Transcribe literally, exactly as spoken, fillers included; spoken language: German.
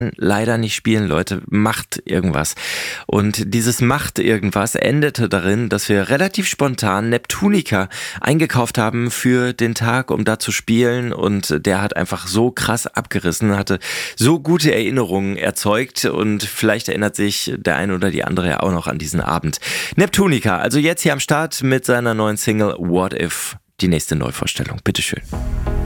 leider nicht spielen, Leute. Macht irgendwas. Und dieses Macht irgendwas endete darin, dass wir relativ spontan Neptunica eingekauft haben für den Tag, um da zu spielen. Und der hat einfach so krass abgerissen, hatte so gute Erinnerungen erzeugt. Und vielleicht erinnert sich der eine oder die andere ja auch noch an diesen Abend. Neptunica, also jetzt hier am Start mit seiner neuen Single What If, die nächste Neuvorstellung. Bitteschön.